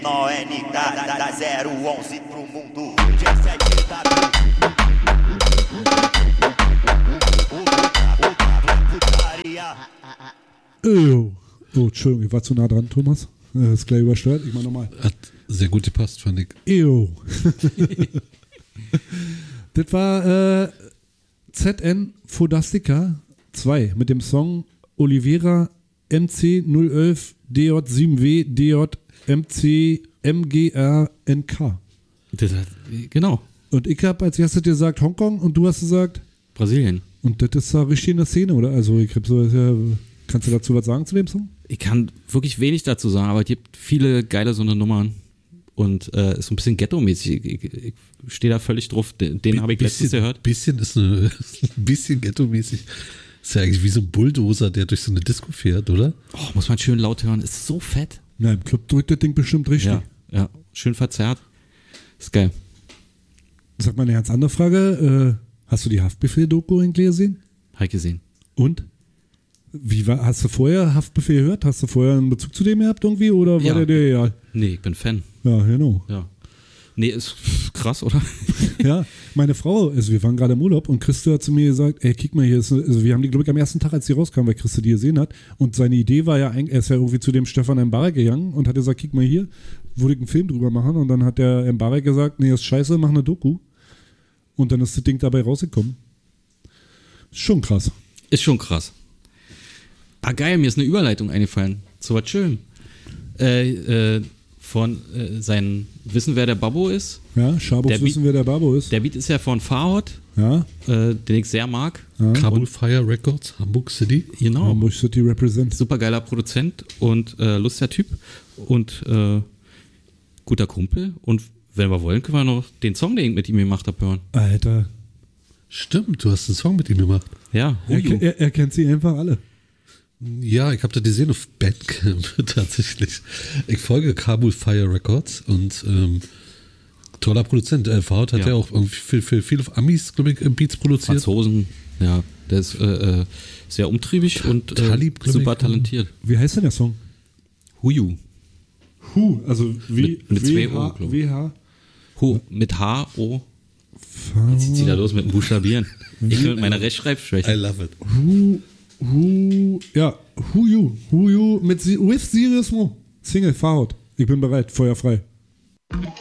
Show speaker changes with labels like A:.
A: Não é ligada da 011 pro mundo. G7 tá
B: Oh, Entschuldigung, ich war zu nah dran, Thomas. Das ist gleich übersteuert. Ich mach nochmal.
C: Hat sehr gut gepasst, fand ich.
B: Das war ZN Fodastica 2 mit dem Song Oliveira MC 011 DJ7W DJ MC MGRNK.
D: Genau.
B: Und ich habe als erstes gesagt Hongkong und du hast gesagt
D: Brasilien.
B: Und das ist da richtig eine Szene, oder? Also ich hab so, kannst du dazu was sagen zu dem Song?
D: Ich kann wirklich wenig dazu sagen, aber es gibt viele geile so eine Nummern und ist so ein bisschen Ghetto-mäßig. Ich stehe da völlig drauf. Den habe ich letztens gehört.
C: Ein bisschen Ghetto-mäßig. Ist ja eigentlich wie so ein Bulldozer, der durch so eine Disco fährt, oder?
D: Oh, muss man schön laut hören. Ist so fett.
B: Na, im Club drückt das Ding bestimmt richtig.
D: Ja, schön verzerrt. Ist geil.
B: Sag mal eine ganz andere Frage. Hast du die Haftbefehl-Doku eigentlich gesehen?
D: Habe ich gesehen.
B: Und? Hast du vorher Haftbefehl gehört? Hast du vorher einen Bezug zu dem gehabt irgendwie? Oder war der dir egal?
D: Nee, ich bin Fan.
B: Ja, genau.
D: Ja. Nee, ist krass, oder?
B: Ja, meine Frau, also wir waren gerade im Urlaub und Christa hat zu mir gesagt, ey, kick mal hier, also wir haben die, glaube ich, am ersten Tag, als die rauskam, weil Christa die gesehen hat und seine Idee war ja, er ist ja irgendwie zu dem Stefan Mbarek gegangen und hat gesagt, kick mal hier, würde ich einen Film drüber machen und dann hat der Mbarek gesagt, nee, ist scheiße, mach eine Doku und dann ist das Ding dabei rausgekommen. Ist schon krass.
D: Ah, geil, mir ist eine Überleitung eingefallen. So was schön. Von sein Wissen, wer der Babbo ist.
B: Ja, Schabux wissen, wer der Babbo ist.
D: Der Beat ist ja von Farhad,
B: ja.
D: Den ich sehr mag.
B: Ja.
C: Kabul Fire Records, Hamburg City.
D: Genau.
B: Hamburg City represent.
D: Super geiler Produzent und lustiger Typ und guter Kumpel. Und wenn wir wollen, können wir noch den Song, den ich mit ihm gemacht habe, hören.
B: Alter.
C: Stimmt, du hast einen Song mit ihm gemacht.
D: Ja,
B: Er kennt sie einfach alle.
C: Ja, ich habe das gesehen auf Bandcamp tatsächlich. Ich folge Kabul Fire Records und toller Produzent. Farhad hat ja auch irgendwie für viele Amis, glaube ich, Beats produziert.
D: Franzosen, ja, der ist sehr umtriebig und
C: Talib,
D: super talentiert.
B: Wie heißt denn der Song?
D: Huyu.
B: Hu, also
D: Mit zwei O, glaub ich.
B: WH.
D: Hu, mit H-O. Jetzt zieht sie da los mit dem Buchstabieren. Ich mit meiner Rechtschreibschwäche.
C: I love it.
B: Who You mit With Serious Mo. Single, Farhad. Ich bin bereit, Feuer frei.